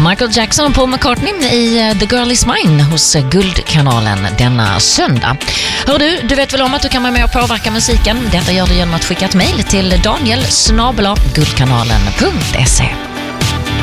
Michael Jackson och Paul McCartney i The Girl Is Mine hos Guldkanalen denna söndag. Hör du vet väl om att du kan vara med och påverka musiken. Detta gör du genom att skicka ett mejl till daniel@guldkanalen.se.